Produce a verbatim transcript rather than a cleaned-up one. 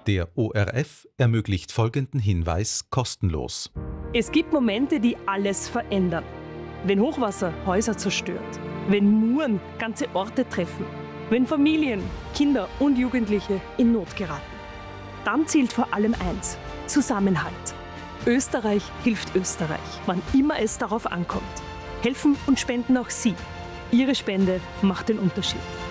Der O R F ermöglicht folgenden Hinweis kostenlos. Es gibt Momente, die alles verändern. Wenn Hochwasser Häuser zerstört, wenn Muren ganze Orte treffen, wenn Familien, Kinder und Jugendliche in Not geraten. Dann zählt vor allem eins: Zusammenhalt. Österreich hilft Österreich, wann immer es darauf ankommt. Helfen und spenden auch Sie. Ihre Spende macht den Unterschied.